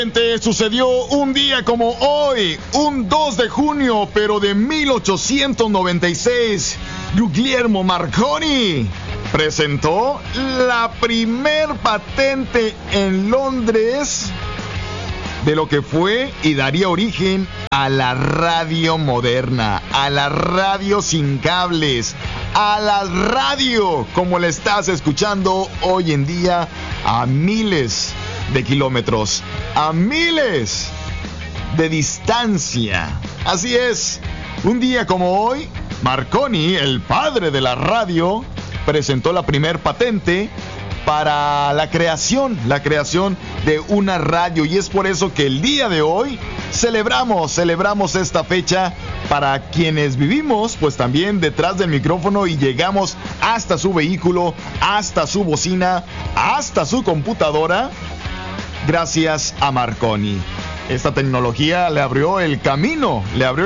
Sucedió un día como hoy, un 2 de junio, pero de 1896. Guglielmo Marconi presentó la primer patente en Londres de lo que fue y daría origen a la radio moderna, a la radio sin cables, a la radio como la estás escuchando hoy en día a miles de kilómetros, a miles de distancia. Así es, un día como hoy, Marconi, el padre de la radio, presentó la primer patente para la creación de una radio, y es por eso que el día de hoy celebramos esta fecha para quienes vivimos pues también detrás del micrófono y llegamos hasta su vehículo, hasta su bocina, hasta su computadora, gracias a Marconi. Esta tecnología le abrió el camino,